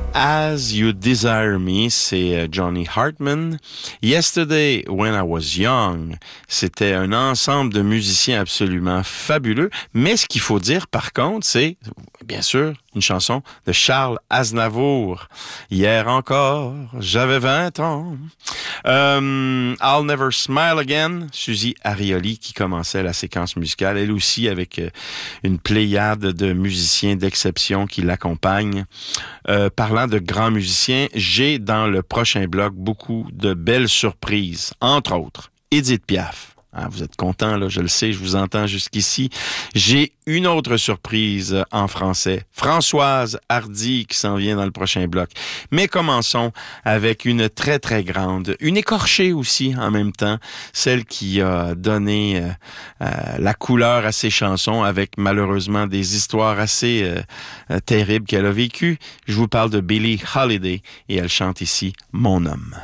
As You Desire Me, c'est Johnny Hartman. Yesterday, When I Was Young, c'était un ensemble de musiciens absolument fabuleux. Mais ce qu'il faut dire, par contre, c'est, bien sûr, une chanson de Charles Aznavour. Hier encore, j'avais 20 ans. I'll Never Smile Again, Suzy Arioli qui commençait la séquence musicale, elle aussi avec une pléiade de musiciens d'exception qui l'accompagnent. Parlant de grands musiciens, j'ai dans le prochain bloc beaucoup de belles surprises, entre autres Édith Piaf. Ah, vous êtes contents, là, je le sais, je vous entends jusqu'ici. J'ai une autre surprise en français. Françoise Hardy qui s'en vient dans le prochain bloc. Mais commençons avec une très, très grande, une écorchée aussi en même temps, celle qui a donné la couleur à ses chansons avec malheureusement des histoires assez terribles qu'elle a vécues. Je vous parle de Billie Holiday et elle chante ici « Mon homme ».